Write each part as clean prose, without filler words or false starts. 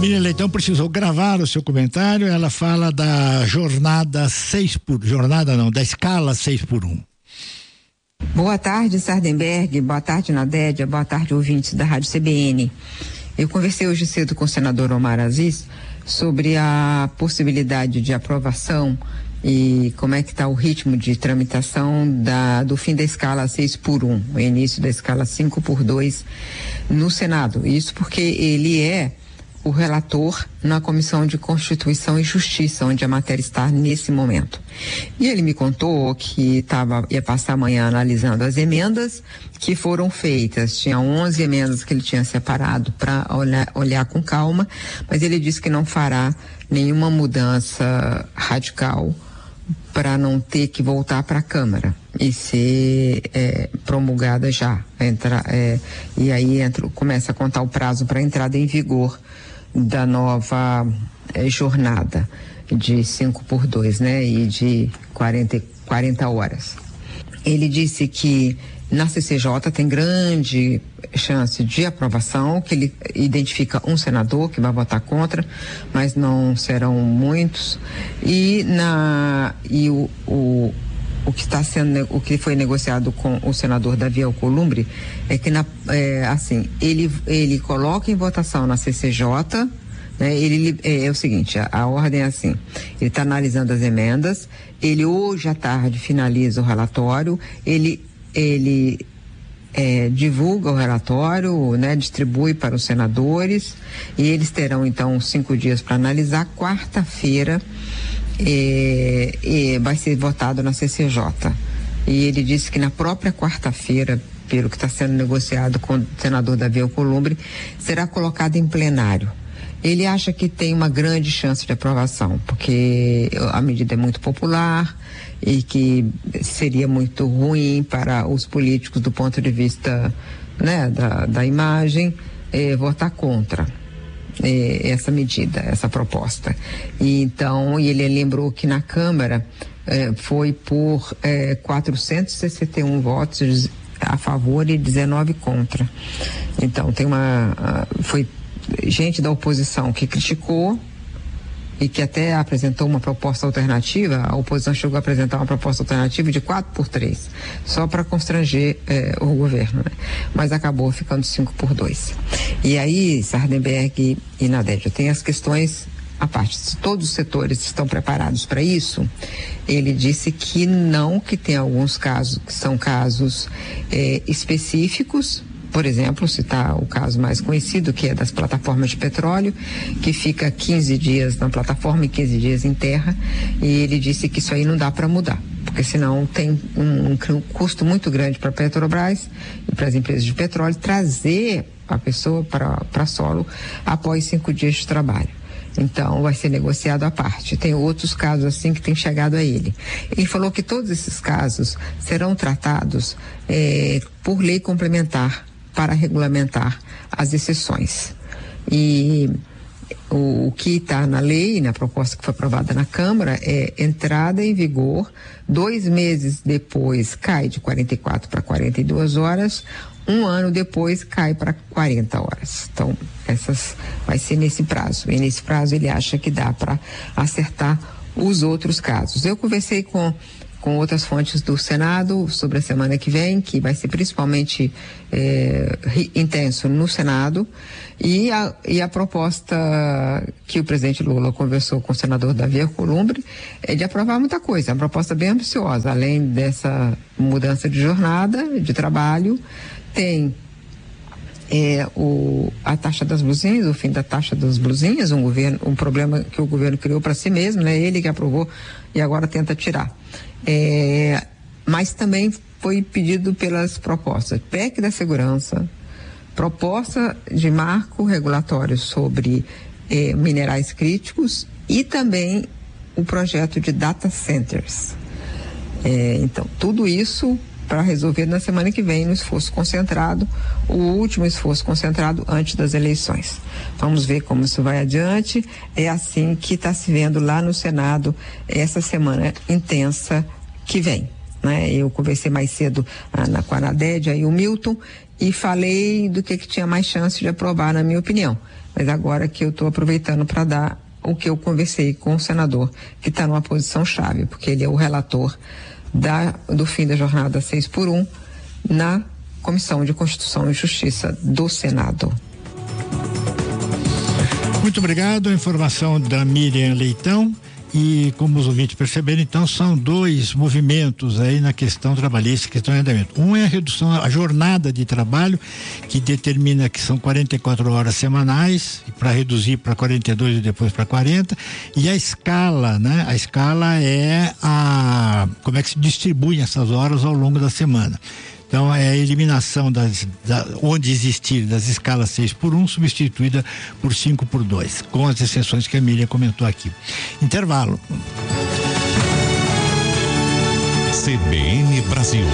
Miriam Leitão precisou gravar o seu comentário. Ela fala da jornada da escala 6x1. Boa tarde, Sardenberg. Boa tarde, Nadédia. Boa tarde, ouvintes da Rádio CBN. Eu conversei hoje cedo com o senador Omar Aziz sobre a possibilidade de aprovação e como é que está o ritmo de tramitação do fim da escala 6x1, o início da escala 5x2 no Senado. Isso porque ele é o relator na Comissão de Constituição e Justiça, onde a matéria está nesse momento. E ele me contou que ia passar amanhã analisando as emendas que foram feitas. Tinha 11 emendas que ele tinha separado para olhar com calma, mas ele disse que não fará nenhuma mudança radical para não ter que voltar para a Câmara e ser promulgada já. E aí começa a contar o prazo para a entrada em vigor da nova jornada de 5x2, né? E de 40 horas. Ele disse que na CCJ tem grande chance de aprovação, que ele identifica um senador que vai votar contra, mas não serão muitos. O que foi negociado com o senador Davi Alcolumbre é que ele coloca em votação na CCJ, né? É o seguinte, a ordem é assim: ele está analisando as emendas, ele hoje à tarde finaliza o relatório, ele divulga o relatório, né, distribui para os senadores, e eles terão então 5 dias para analisar. Quarta-feira vai ser votado na CCJ. E ele disse que na própria quarta-feira, pelo que está sendo negociado com o senador Davi Alcolumbre, será colocado em plenário. Ele acha que tem uma grande chance de aprovação, porque a medida é muito popular e que seria muito ruim para os políticos do ponto de vista, né, da imagem, votar contra essa medida, essa proposta. E então, ele lembrou que na Câmara foi por 461 votos a favor e 19 contra. Então, foi gente da oposição que criticou e que até apresentou uma proposta alternativa. A oposição chegou a apresentar uma proposta alternativa de 4x3, só para constranger o governo, né? Mas acabou ficando 5x2. E aí, Sardenberg e Nadédia, tem as questões à parte. Se todos os setores estão preparados para isso, ele disse que não, que tem alguns casos que são casos específicos. Por exemplo, citar o caso mais conhecido, que é das plataformas de petróleo, que fica 15 dias na plataforma e 15 dias em terra, e ele disse que isso aí não dá para mudar, porque senão tem um custo muito grande para a Petrobras e para as empresas de petróleo trazer a pessoa para solo após 5 dias de trabalho. Então, vai ser negociado à parte. Tem outros casos assim que tem chegado a ele. Ele falou que todos esses casos serão tratados por lei complementar para regulamentar as exceções. E o que está na lei, na proposta que foi aprovada na Câmara, é entrada em vigor, 2 meses depois cai de 44 para 42 horas, 1 ano depois cai para 40 horas. Então, vai ser nesse prazo. E nesse prazo ele acha que dá para acertar os outros casos. Eu conversei com outras fontes do Senado sobre a semana que vem, que vai ser principalmente intenso no Senado, e a proposta que o presidente Lula conversou com o senador Davi Alcolumbre é de aprovar muita coisa. É uma proposta bem ambiciosa. Além dessa mudança de jornada, de trabalho, tem a taxa das blusinhas, o fim da taxa das blusinhas, um problema que o governo criou para si mesmo, né? Ele que aprovou e agora tenta tirar. Mas também foi pedido pelas propostas PEC da segurança, proposta de marco regulatório sobre minerais críticos e também o projeto de data centers. Então, tudo isso para resolver na semana que vem, no esforço concentrado, o último esforço concentrado antes das eleições. Vamos ver como isso vai adiante. É assim que está se vendo lá no Senado essa semana intensa que vem, né? Eu conversei mais cedo com a Nadédia e o Milton, e falei do que tinha mais chance de aprovar, na minha opinião. Mas agora que eu estou aproveitando para dar o que eu conversei com o senador, que está numa posição chave, porque ele é o relator do fim da jornada 6x1 na Comissão de Constituição e Justiça do Senado. Muito obrigado. A informação da Miriam Leitão. E como os ouvintes perceberam, então, são dois movimentos aí na questão trabalhista, questão de andamento. Um é a redução, a jornada de trabalho, que determina que são 44 horas semanais, para reduzir para 42 e depois para 40, e a escala, né? A escala é como é que se distribuem essas horas ao longo da semana. Então, é a eliminação onde existir das escalas 6x1, substituída por 5x2, com as exceções que a Miriam comentou aqui. Intervalo. CBN Brasil.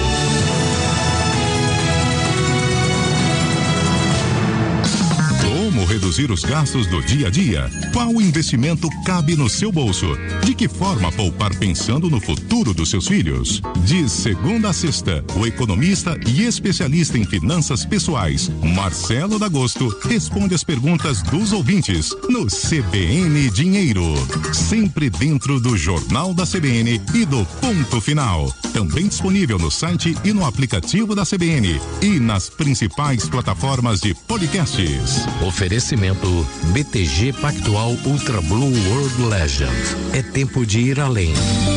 Como reduzir os gastos do dia a dia? Qual investimento cabe no seu bolso? De que forma poupar pensando no futuro dos seus filhos? De segunda a sexta, o economista e especialista em finanças pessoais, Marcelo D'Agosto, responde as perguntas dos ouvintes no CBN Dinheiro. Sempre dentro do Jornal da CBN e do Ponto Final. Também disponível no site e no aplicativo da CBN e nas principais plataformas de podcasts. Oferecimento BTG Pactual Ultra Blue World Legend. É tempo de ir além.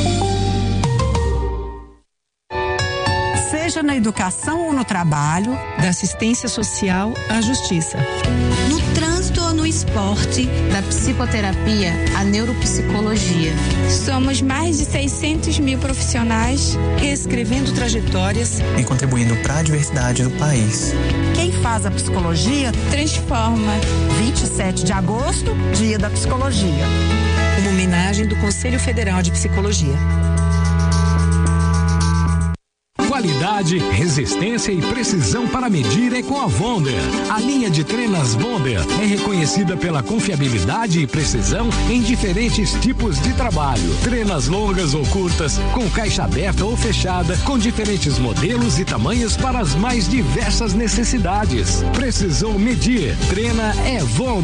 Seja na educação ou no trabalho, da assistência social à justiça. No trânsito ou no esporte, da psicoterapia à neuropsicologia. Somos mais de 600 mil profissionais reescrevendo trajetórias e contribuindo para a diversidade do país. Quem faz a psicologia transforma. 27 de agosto, Dia da Psicologia. Uma homenagem do Conselho Federal de Psicologia. Qualidade, resistência e precisão para medir é com a Wonder. A linha de trenas Wonder é reconhecida pela confiabilidade e precisão em diferentes tipos de trabalho. Trenas longas ou curtas, com caixa aberta ou fechada, com diferentes modelos e tamanhos para as mais diversas necessidades. Precisou medir, treina é Wonder.